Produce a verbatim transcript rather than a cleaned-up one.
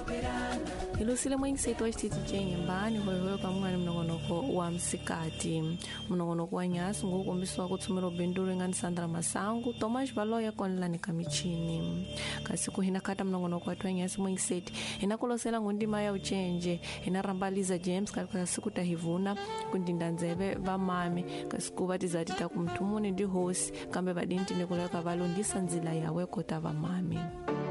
Ilusile mwengisetu wa chititi chenye mbani hoyo kamungani mnongonoko wa msikati. Mnongonoko wa nyasi ngukumbiswa kutumira benduru ngani Sandra Masangu, Tomash Baloya konlani kamichini. Kasiku hinakata mnongonoko wa tuwa nyasi mwengiseti. Inakulosela ngundima ya uchenje. Inarambaliza James kalika siku tahivuna kundindanzebe va mami. Kasiku batizatita kumtumuni ndi hosi kambe badinti nikuleka valondisa nzila yawe kota va mami.